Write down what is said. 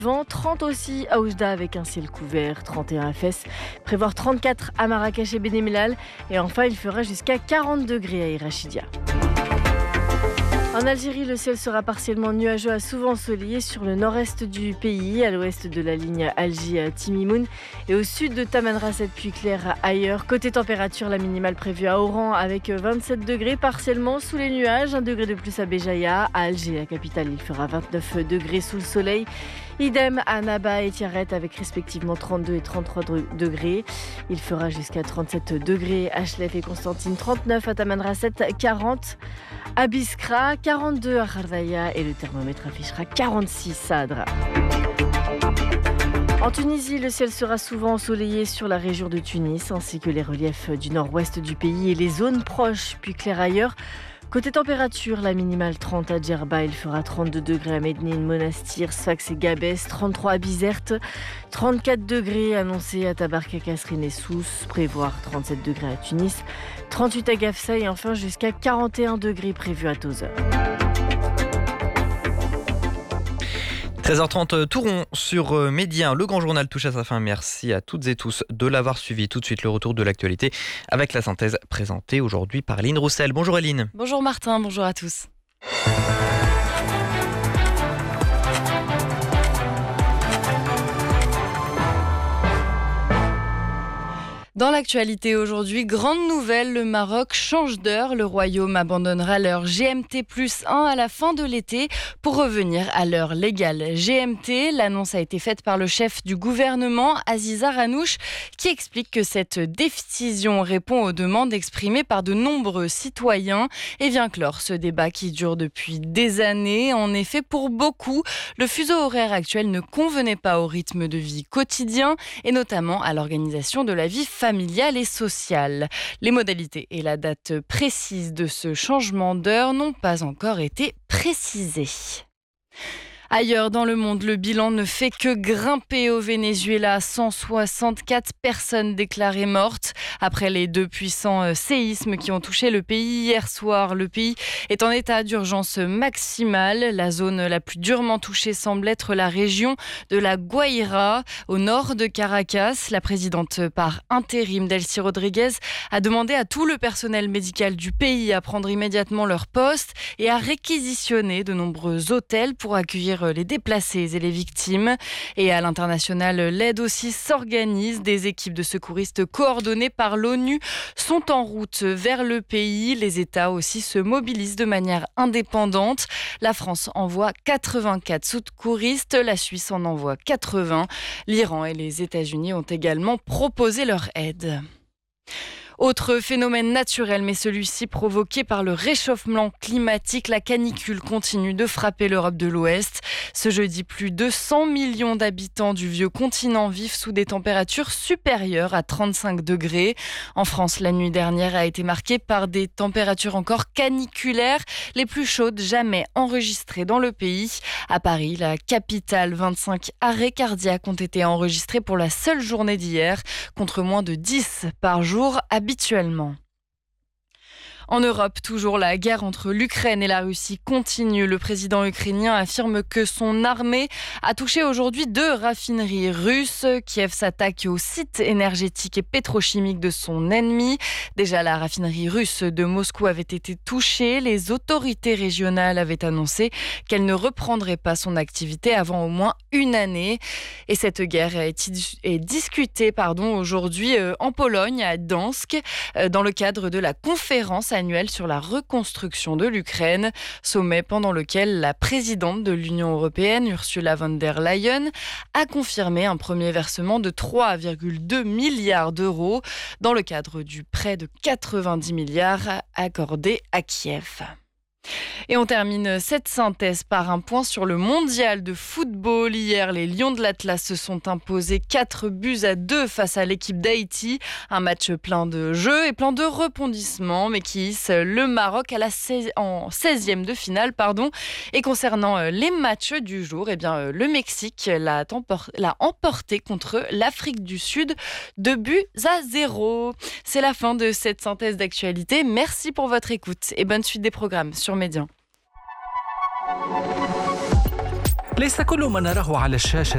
Vent 30 aussi à Oujda avec un ciel couvert, 31 à Fès, prévoir 34 à Marrakech et Bénémelal et enfin il fera jusqu'à 40 degrés à Irachidia. En Algérie, le ciel sera partiellement nuageux à souvent ensoleillé sur le nord-est du pays, à l'ouest de la ligne Alger-Timimoun et au sud de Tamanrasset puis clair ailleurs. Côté température, la minimale prévue à Oran avec 27 degrés partiellement sous les nuages, 1 degré de plus à Béjaïa. À Alger, la capitale, il fera 29 degrés sous le soleil. Idem à Naba et Tiaret avec respectivement 32 et 33 degrés. Il fera jusqu'à 37 degrés à Chlef et Constantine, 39 à Tamanrasset, 40 à Biskra, 42 à Khardaïa et le thermomètre affichera 46 à Adra. En Tunisie, le ciel sera souvent ensoleillé sur la région de Tunis ainsi que les reliefs du nord-ouest du pays et les zones proches puis clair ailleurs. Côté température, la minimale 30 à Djerba, il fera 32 degrés à Mednine, Monastir, Sfax et Gabès, 33 à Bizerte, 34 degrés annoncés à Tabarka, Kasserine et Sousse, prévoir 37 degrés à Tunis, 38 à Gafsa et enfin jusqu'à 41 degrés prévus à Tozeur. 13h30, Touron sur Média. Le grand journal touche à sa fin. Merci à toutes et tous de l'avoir suivi. Tout de suite, le retour de l'actualité avec la synthèse présentée aujourd'hui par Eline Roussel. Bonjour Eline. Bonjour Martin, bonjour à tous. Dans l'actualité aujourd'hui, grande nouvelle, le Maroc change d'heure. Le Royaume abandonnera l'heure GMT+1 à la fin de l'été pour revenir à l'heure légale GMT. L'annonce a été faite par le chef du gouvernement, Aziza Ranouch, qui explique que cette décision répond aux demandes exprimées par de nombreux citoyens et vient clore ce débat qui dure depuis des années. En effet, pour beaucoup, le fuseau horaire actuel ne convenait pas au rythme de vie quotidien et notamment à l'organisation de la vie familiale et sociale. Les modalités et la date précise de ce changement d'heure n'ont pas encore été précisées. Ailleurs dans le monde, le bilan ne fait que grimper au Venezuela. 164 personnes déclarées mortes après les 2 puissants séismes qui ont touché le pays hier soir. Le pays est en état d'urgence maximale. La zone la plus durement touchée semble être la région de la Guaira, au nord de Caracas. La présidente par intérim, Delcy Rodriguez, a demandé à tout le personnel médical du pays à prendre immédiatement leur poste et à réquisitionner de nombreux hôtels pour accueillir les déplacés et les victimes. Et à l'international, l'aide aussi s'organise. Des équipes de secouristes coordonnées par l'ONU sont en route vers le pays. Les États aussi se mobilisent de manière indépendante. La France envoie 84 secouristes, la Suisse en envoie 80. L'Iran et les États-Unis ont également proposé leur aide. Autre phénomène naturel, mais celui-ci provoqué par le réchauffement climatique, la canicule continue de frapper l'Europe de l'Ouest. Ce jeudi, plus de 100 millions d'habitants du vieux continent vivent sous des températures supérieures à 35 degrés. En France, la nuit dernière a été marquée par des températures encore caniculaires, les plus chaudes jamais enregistrées dans le pays. À Paris, la capitale, 25 arrêts cardiaques ont été enregistrés pour la seule journée d'hier, contre moins de 10 par jour habituellement. En Europe, toujours la guerre entre l'Ukraine et la Russie continue. Le président ukrainien affirme que son armée a touché aujourd'hui 2 raffineries russes. Kiev s'attaque au site énergétique et pétrochimique de son ennemi. Déjà, la raffinerie russe de Moscou avait été touchée. Les autorités régionales avaient annoncé qu'elle ne reprendrait pas son activité avant au moins une année. Et cette guerre est discutée aujourd'hui en Pologne, à Gdansk, dans le cadre de la conférence annuelle sur la reconstruction de l'Ukraine, sommet pendant lequel la présidente de l'Union européenne, Ursula von der Leyen, a confirmé un premier versement de 3,2 milliards d'euros dans le cadre du prêt de 90 milliards accordé à Kiev. Et on termine cette synthèse par un point sur le mondial de football. Hier, les Lions de l'Atlas se sont imposés 4-2 face à l'équipe d'Haïti. Un match plein de jeux et plein de rebondissements, mais qui hisse le Maroc en 16e de finale. Et concernant les matchs du jour, le Mexique l'a emporté contre l'Afrique du Sud 2-0. C'est la fin de cette synthèse d'actualité. Merci pour votre écoute et bonne suite des programmes sur Média. ليس كل ما نراه على الشاشة